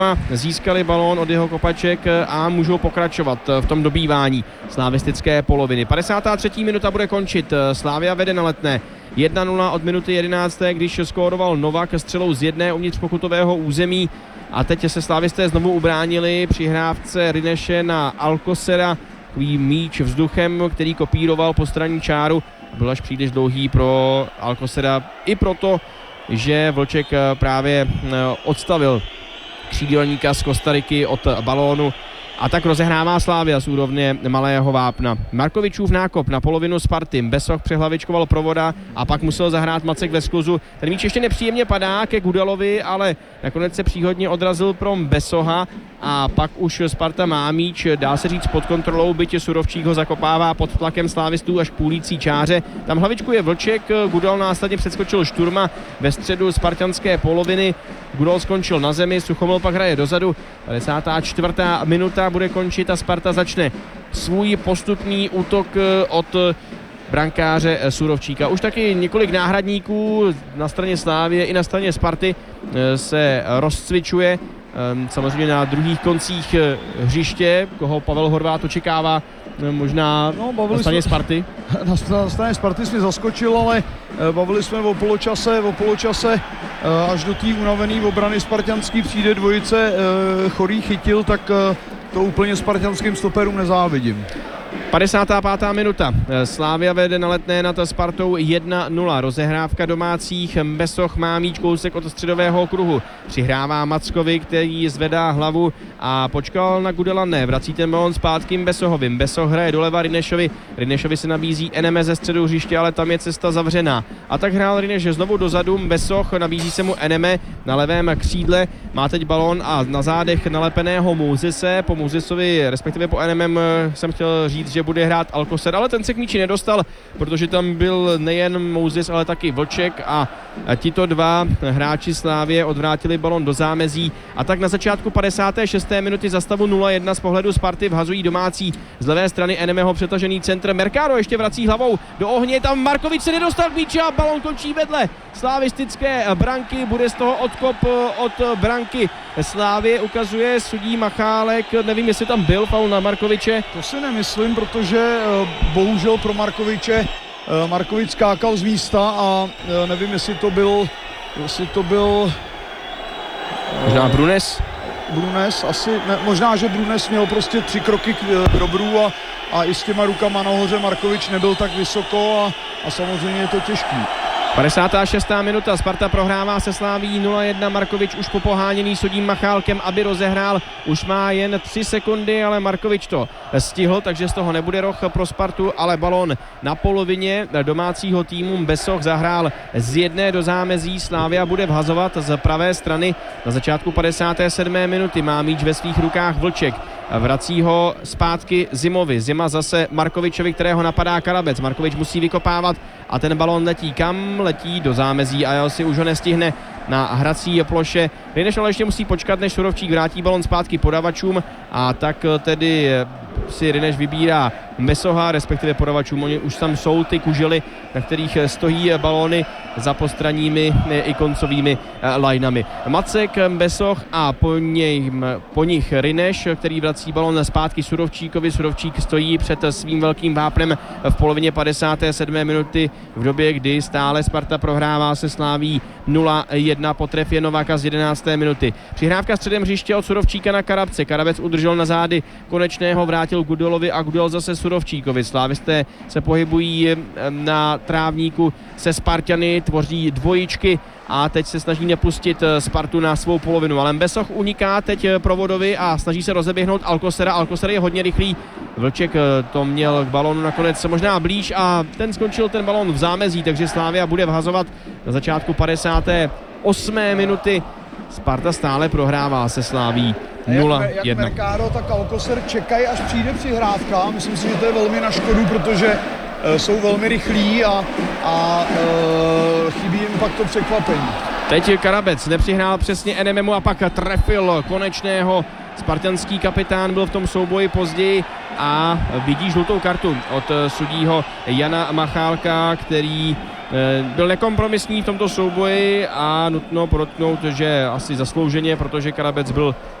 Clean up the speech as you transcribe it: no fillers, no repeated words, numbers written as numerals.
získali balón od jeho kopaček a můžou pokračovat v tom dobývání slavistické poloviny. 53. minuta bude končit. Slavia vede na Letné 1-0 od minuty 11., když skóroval Novak střelou z jedné uvnitř pokutového území. A teď se slavisté znovu ubránili při hrávce Rineše na Alcosera. Takový míč vzduchem, který kopíroval postranní čáru. Byl až příliš dlouhý pro Alcosera i proto, že Vlček právě odstavil křídelníka z Kostariky od balónu. A tak rozehrává Slavia z úrovně Malého Vápna. Markovičův nákop na polovinu Sparty. Besoch přehlavičkoval Provoda a pak musel zahrát Macek ve skluzu. Ten míč ještě nepříjemně padá ke Gudalovi, ale nakonec se příhodně odrazil pro Besoha a pak už Sparta má míč, dá se říct pod kontrolou, byť Surovčík ho zakopává pod tlakem slávistů až k půlící čáře. Tam hlavičku je Vlček, Gudal následně předskočil Šturma ve středu spartanské poloviny. Gudal skončil na zemi, Suchomil pak hraje dozadu. 54. minuta bude končit a Sparta začne svůj postupný útok od brankáře Surovčíka. Už taky několik náhradníků na straně Slavie i na straně Sparty se rozcvičuje. Samozřejmě na druhých koncích hřiště, koho Pavel Horváth očekává možná na straně Sparty. Na straně Sparty jsme zaskočil, ale bavili jsme o poločase až do té unavené obrany spartanský přijde dvojice Chorý chytil, tak to úplně spartanským stoperům nezávidím. 55. minuta. Slavia vede na Letné nad Spartou 1-0. Rozehrávka domácích. Besoch má míč kousek od středového kruhu. Přihrává Mackovi, který zvedá hlavu a počkal na Gudela. Ne, vrací ten balón zpátky Besohovým. Besoch hraje doleva Rinešovi. Rinešovi se nabízí Eneme ze středu hřiště, ale tam je cesta zavřená. A tak hrál Rineš znovu dozadu. Besoch nabízí se mu Eneme na levém křídle. Má teď balón a na zádech nalepeného Mouzese. Po Mouzesovi, respektive po Enemem jsem chtěl říct, že bude hrát Alcocer, ale ten se k míči nedostal, protože tam byl nejen Mouzes, ale taky Vlček a tito dva hráči Slavie odvrátili balon do zámezí a tak na začátku 56. minuty za stavu 0-1 z pohledu Sparty vhazují domácí z levé strany Enemeho přetažený centr. Mercado ještě vrací hlavou do ohně, tam Markovič se nedostal k míči a balon končí vedle slavistické branky, bude z toho odkop od branky Slavie, ukazuje sudí Machálek, nevím, jestli tam byl faul na Markoviče. To si nemyslím, protože bohužel pro Markoviče Markovič skákal z místa a nevím, jestli to byl možná Brunes, asi ne, možná, že Brunes měl prostě 3 kroky k dobru a i s těma rukama nahoře Markovič nebyl tak vysoko a samozřejmě je to těžký. 56. minuta, Sparta prohrává se Slavií 0-1, Markovič už popoháněný sudím Machálkem, aby rozehrál, už má jen 3 sekundy, ale Markovič to stihl, takže z toho nebude roh pro Spartu, ale balón na polovině domácího týmu. Besoch zahrál z jedné do zámezí, Slavia bude vhazovat z pravé strany. Na začátku 57. minuty má míč ve svých rukách Vlček. Vrací ho zpátky Zimovi. Zima zase Markovičovi, kterého napadá Karabec. Markovič musí vykopávat a ten balon letí kam? Letí do zámezí a si už ho nestihne na hrací ploše. Rineš ale ještě musí počkat, než Surovčík vrátí balon zpátky podavačům a tak tedy si Rineš vybírá Besoha, respektive podavačům. Oni už tam jsou ty kužely, na kterých stojí balóny za postranními i koncovými lineami. Macek, Besoch a po nich Rineš, který vrací balon zpátky Surovčíkovi. Surovčík stojí před svým velkým vápnem v polovině 57. minuty v době, kdy stále Sparta prohrává se Slaví 0-1 po trefě Nováka z 11. minuty. Přihrávka středem hřiště od Surovčíka na Karabce. Karabec udržel na zády Konečného, vrátil Gudolovi a Gudol zase Surovčíkovi. Slávisté se pohybují na trávníku se Spartany, tvoří dvojičky a teď se snaží nepustit Spartu na svou polovinu. Ale Besoch uniká teď Provodovi a snaží se rozeběhnout Alcocera. Alcocer je hodně rychlý. Vlček to měl k balonu nakonec možná blíž a ten skončil ten balon v zámezí, takže Slavia bude vhazovat na začátku 58. minuty. Sparta stále prohrává se Slaví 0-1. Jak Mercado, tak Alcocer čekají, až přijde přihrávka. Myslím si, že to je velmi na škodu, protože jsou velmi rychlí a chybí jim pak to překvapení. Teď Karabec nepřihrál přesně Enememu a pak trefil Konečného spartanský kapitán byl v tom souboji později a vidí žlutou kartu od sudího Jana Machálka, který byl nekompromisní v tomto souboji a nutno podotknout, že asi zaslouženě, protože Karabec byl